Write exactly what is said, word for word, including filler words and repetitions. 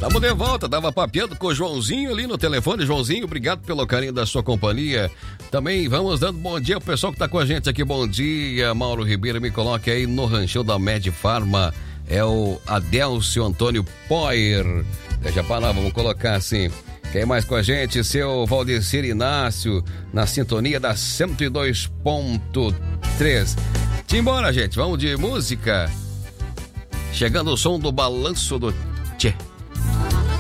Estamos de volta, tava papeando com o Joãozinho ali no telefone. Joãozinho, obrigado pelo carinho da sua companhia. Também vamos dando bom dia ao pessoal que tá com a gente aqui. Bom dia, Mauro Ribeiro, me coloque aí no ranchão da Med Farma. É o Adélcio Antônio Poir. Deixa pra lá, vamos colocar assim. Quem mais com a gente? Seu Valdecir Inácio, na sintonia da cento e dois ponto três. Simbora, gente, vamos de música. Chegando o som do Balanço do Tchê.